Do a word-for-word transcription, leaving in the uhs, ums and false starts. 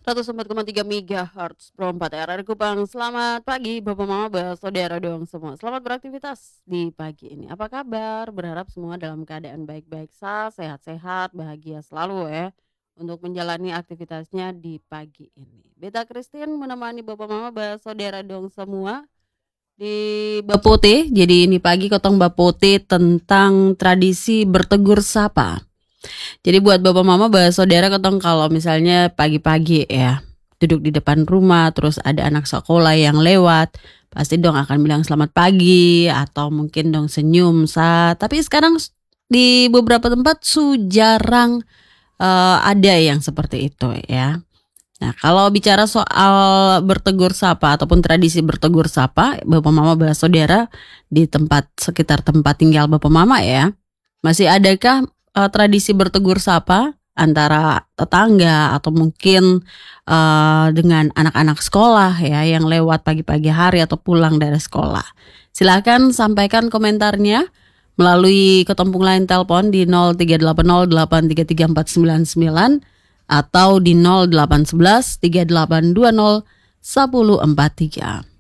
seratus empat koma tiga megahertz Pro empat R R Kupang. Selamat pagi Bapak Mama Saudara dong semua. Selamat beraktivitas di pagi ini. Apa kabar? Berharap semua dalam keadaan baik-baik saja, sehat-sehat, bahagia selalu ya untuk menjalani aktivitasnya di pagi ini. Beta Christine menemani Bapak Mama Saudara dong semua di Bapote. Jadi ini pagi kotong Bapote tentang tradisi bertegur sapa. Jadi buat bapak mama bahas saudara ketong kalau misalnya pagi-pagi ya duduk di depan rumah terus ada anak sekolah yang lewat pasti dong akan bilang selamat pagi atau mungkin dong senyum sa. Tapi sekarang di beberapa tempat su jarang uh, ada yang seperti itu ya. Nah kalau bicara soal bertegur sapa ataupun tradisi bertegur sapa bapak mama bahas saudara di tempat sekitar tempat tinggal bapak mama ya, masih adakah Uh, tradisi bertegur sapa antara tetangga atau mungkin uh, dengan anak-anak sekolah ya yang lewat pagi-pagi hari atau pulang dari sekolah. Silakan sampaikan komentarnya melalui ketumpung line telepon di nol tiga delapan nol delapan tiga tiga empat sembilan sembilan atau di nol delapan satu satu tiga delapan dua nol satu nol empat tiga.